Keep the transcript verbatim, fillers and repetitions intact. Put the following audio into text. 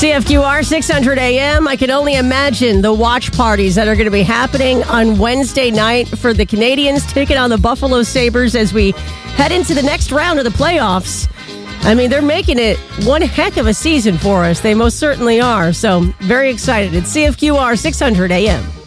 C F Q R six hundred A M. I can only imagine the watch parties that are going to be happening on Wednesday night for the Canadians taking on the Buffalo Sabres as we head into the next round of the playoffs. I mean, they're making it one heck of a season for us. They most certainly are. So very excited. It's C F Q R six hundred A M.